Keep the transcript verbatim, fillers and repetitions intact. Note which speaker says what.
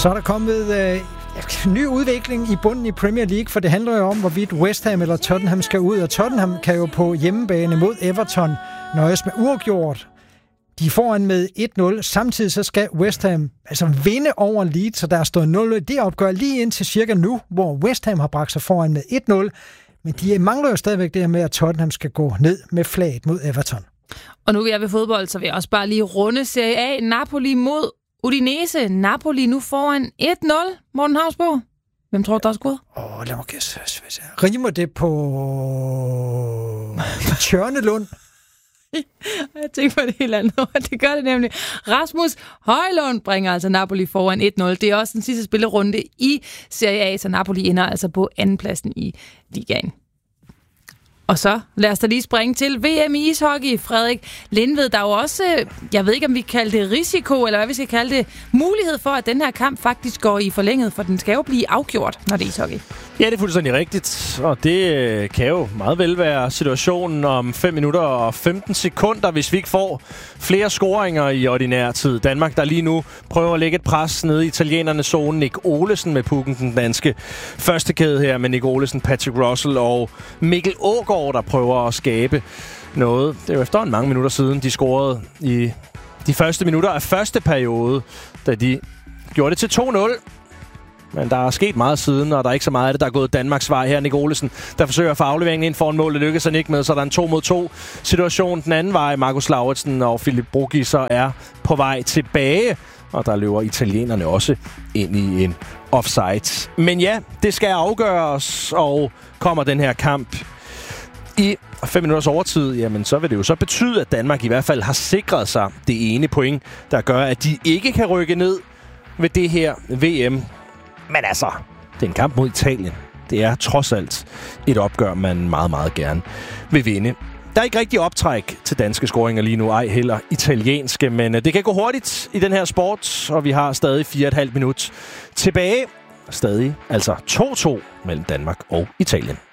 Speaker 1: Så er der kommet øh, ny udvikling i bunden i Premier League, for det handler jo om, hvorvidt West Ham eller Tottenham skal ud, og Tottenham kan jo på hjemmebane mod Everton nøjes med uafgjort. De er foran med et nul. Samtidig så skal West Ham altså vinde over Leeds, så der er stået nul. Det opgør lige indtil cirka nu, hvor West Ham har bragt sig foran med et nul. Men de mangler jo stadigvæk det her med, at Tottenham skal gå ned med flaget mod Everton.
Speaker 2: Og nu er jeg ved fodbold, så vil jeg også bare lige runde Serie A. Napoli mod Udinese. Napoli nu foran et nul. Morten Hausbo. Hvem tror du, der er skudt?
Speaker 1: Åh, oh, lad mig gætte. Rimer det på Tjørnelund?
Speaker 2: Jeg tænker på det helt andet. Det gør det nemlig. Rasmus Højlund bringer altså Napoli foran et nul. Det er også den sidste spillerunde i Serie A, så Napoli ender altså på andenpladsen i ligaen. Og så lad os da lige springe til V M i ishockey. Frederik Lindved, der er jo også, jeg ved ikke om vi kalder det risiko, eller hvad vi skal kalde det, mulighed for, at den her kamp faktisk går i forlænget, for den skal jo blive afgjort, når det er ishockey.
Speaker 3: Ja, det er fuldstændig rigtigt, og det kan jo meget vel være situationen om fem minutter og femten sekunder, hvis vi ikke får flere scoringer i ordinær tid. Danmark, der lige nu prøver at lægge et pres nede i italienernes zone. Nick Olesen med pukken, den danske første kæde her med Nick Olesen, Patrick Russell og Mikkel Aagaard, der prøver at skabe noget. Det er jo efterhånden mange minutter siden, de scorede i de første minutter af første periode, da de gjorde det til to nul. Men der er sket meget siden, og der er ikke så meget af det, der er gået Danmarks vej her. Nick Olesen, der forsøger at få afleveringen ind foran mål. Det lykkes han ikke med, så der er en to mod to situation den anden vej. Markus Lauritsen og Philip Bruggi så er på vej tilbage, og der løber italienerne også ind i en offside. Men ja, det skal afgøres, og kommer den her kamp i fem minutters overtid, jamen så vil det jo så betyde, at Danmark i hvert fald har sikret sig det ene point, der gør, at de ikke kan rykke ned ved det her V M. Men altså, det er en kamp mod Italien. Det er trods alt et opgør, man meget, meget gerne vil vinde. Der er ikke rigtig optræk til danske scoringer lige nu, ej heller italienske, men det kan gå hurtigt i den her sport, og vi har stadig fire og et halvt minut tilbage. Stadig altså to to mellem Danmark og Italien.